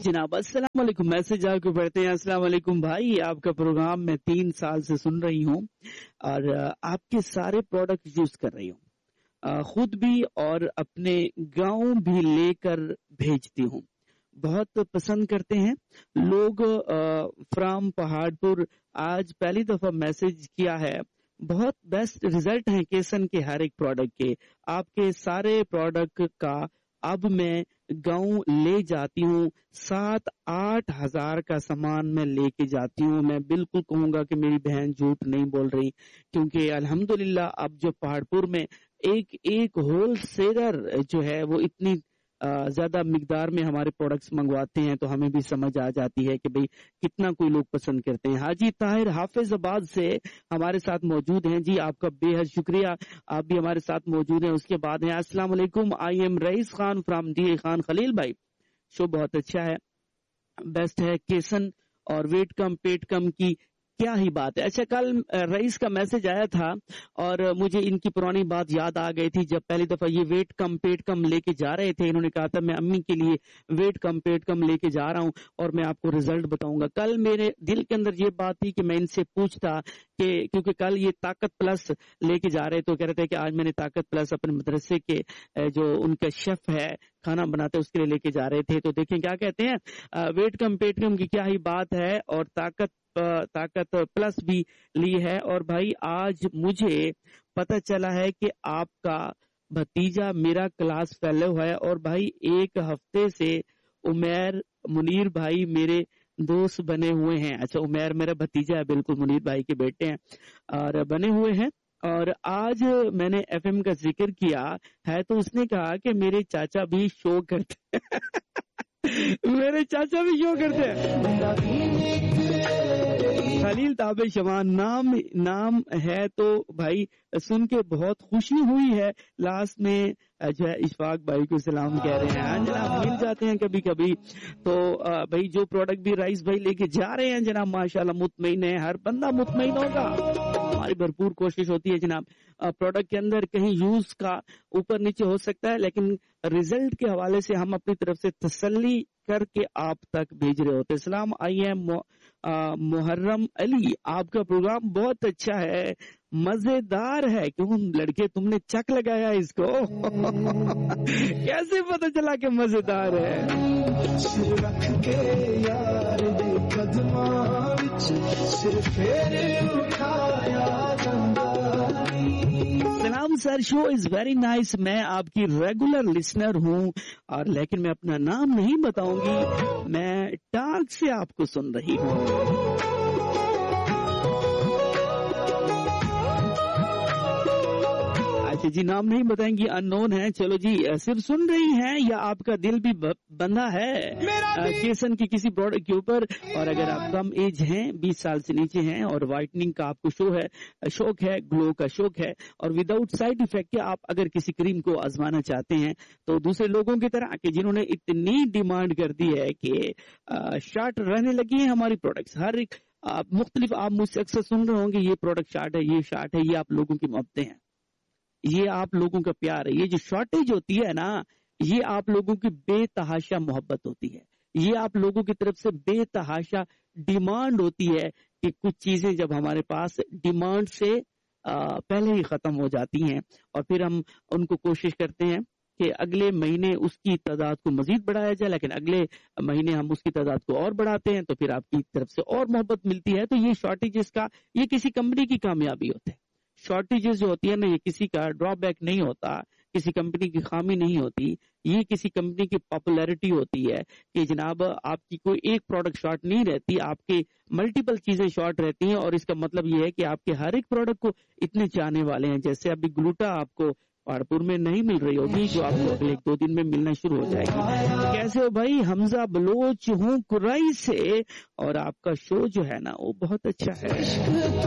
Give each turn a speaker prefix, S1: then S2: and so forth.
S1: जनाब, अस्सलाम वालेकुम। मैसेज आपको पढ़ते हैं। अस्सलाम वालेकुम भाई, आपका प्रोग्राम मैं 3 साल से सुन रही हूँ और आपके सारे प्रोडक्ट यूज कर रही हूँ, खुद भी और अपने गांव भी लेकर भेजती हूँ। बहुत पसंद करते हैं लोग। फ्रॉम पहाड़पुर आज पहली दफा मैसेज किया है। बहुत बेस्ट रिजल्ट हैं केसन के हर एक प्रोडक्ट के। आपके सारे प्रोडक्ट का अब मैं गांव ले जाती हूँ। 7-8 हजार का सामान मैं लेके जाती हूँ। मैं बिल्कुल कहूंगा कि मेरी बहन झूठ नहीं बोल रही, क्योंकि अल्हम्दुलिल्लाह अब जो पहाड़पुर में एक एक होलसेलर जो है वो इतनी ज्यादा मिकदार में हमारे प्रोडक्ट्स मंगवाते हैं, तो हमें भी समझ आ जाती है कि भाई कितना कोई लोग पसंद करते हैं। हाजी ताहिर हाफिजाबाद से हमारे साथ मौजूद हैं। जी आपका बेहद शुक्रिया, आप भी हमारे साथ मौजूद हैं। उसके बाद है अस्सलाम वालेकुम, I am rice Khan from D Khan Khalil भाई। शो बहुत अच्छा है, बेस्ट है। केसन और वेट कम पेट कम की क्या ही बात है। अच्छा, कल रईस का मैसेज आया था और मुझे इनकी पुरानी बात याद आ गई थी। जब पहली दफा ये वेट कम पेट कम लेके जा रहे थे, इन्होंने कहा था मैं अम्मी के लिए वेट कम पेट कम लेके जा रहा हूं और मैं आपको रिजल्ट बताऊंगा। कल मेरे दिल के अंदर ये बात थी कि मैं इनसे पूछता कि क्योंकि कल ये ताकत प्लस लेके जा रहे, तो कह रहे थे कि आज मैंने ताकत प्लस अपने मदरसे के जो उनका शेफ है खाना बनाते उसके लिए लेके जा रहे थे। तो देखें क्या कहते हैं, वेट कम पेट कम की क्या ही बात है, और ताकत प्लस भी ली है। और भाई आज मुझे पता चला है कि आपका भतीजा मेरा क्लास फेलो है, और भाई एक हफ्ते से उमैर मुनीर भाई मेरे दोस्त बने हुए हैं। अच्छा, उमैर मेरा भतीजा है, बिल्कुल मुनीर भाई के बेटे हैं और बने हुए हैं। और आज मैंने एफएम का जिक्र किया है तो उसने कहा कि मेरे चाचा भी शो करते मेरे चाचा भी शो करते हैं। खलील ताबे शमान नाम है, तो भाई सुन के बहुत खुशी हुई है। लास्ट में जो है इशफाक भाई को सलाम कह रहे हैं। हाँ जनाब, मिल जाते हैं कभी कभी। तो भाई जो प्रोडक्ट भी राइस भाई लेके जा रहे हैं जनाब, माशाल्लाह मुतमईन है, हर बंदा मुतमईन होगा। हमारी भरपूर कोशिश होती है जनाब। प्रोडक्ट के अंदर कहीं यूज का ऊपर नीचे हो सकता है, लेकिन रिजल्ट के हवाले से हम अपनी तरफ से तसल्ली करके आप तक भेज रहे होते। सलाम, आई एम मुहर्रम अली, आपका प्रोग्राम बहुत अच्छा है, मजेदार है। क्यों लड़के तुमने चक लगाया इसको कैसे पता चला कि मजेदार है? सलाम sir, show is very nice. मैं आपकी रेगुलर लिसनर हूँ और लेकिन मैं अपना नाम नहीं बताऊंगी, मैं टाक से आपको सुन रही हूँ। अच्छा जी, नाम नहीं बताएंगी, अननोन है। चलो जी, सिर्फ सुन रही हैं या आपका दिल भी बंधा है केसन की किसी प्रोडक्ट के ऊपर? और अगर आप कम एज हैं, 20 साल से नीचे हैं और व्हाइटनिंग का आपको शौक है, ग्लो का शौक है और विदाउट साइड इफेक्ट के आप अगर किसी क्रीम को आजमाना चाहते हैं, तो दूसरे लोगों की तरह कि जिन्होंने इतनी डिमांड कर दी है कि शॉर्ट रहने लगी है हमारी प्रोडक्ट्स, हर एक मुख्तलिफ, आप मुझसे अक्सर सुन रहे होंगे ये प्रोडक्ट शॉर्ट है, ये शॉर्ट है। ये आप लोगों की मोहब्बतें हैं, ये आप लोगों का प्यार है। ये जो शॉर्टेज होती है ना, ये आप लोगों की बेतहाशा मोहब्बत होती है। ये आप लोगों की तरफ से बेतहाशा डिमांड होती है कि कुछ चीजें जब हमारे पास डिमांड से पहले ही खत्म हो जाती हैं और फिर हम उनको कोशिश करते हैं कि अगले महीने उसकी तादाद को मजीद बढ़ाया जाए, लेकिन अगले महीने हम उसकी तादाद को और बढ़ाते हैं तो फिर आपकी तरफ से और मोहब्बत मिलती है। तो ये शॉर्टेजेस का, ये किसी कंपनी की कामयाबी होती है। शॉर्टेजेस जो होती है ना, ये किसी का ड्रॉबैक नहीं होता, किसी कंपनी की खामी नहीं होती, ये किसी कंपनी की पॉपुलैरिटी होती है कि जनाब आपकी कोई एक प्रोडक्ट शॉर्ट नहीं रहती, आपके मल्टीपल चीजें शॉर्ट रहती हैं। और इसका मतलब ये है कि आपके हर एक प्रोडक्ट को इतने चाहने वाले हैं। जैसे अभी ग्लूटा आपको पहाड़पुर में नहीं मिल रही होगी, जो आपको अगले 1-2 दिन में मिलना शुरू हो जाएगी। कैसे हो भाई? हमजा बलोच हूँ कुराई से और आपका शो जो है ना वो बहुत अच्छा है।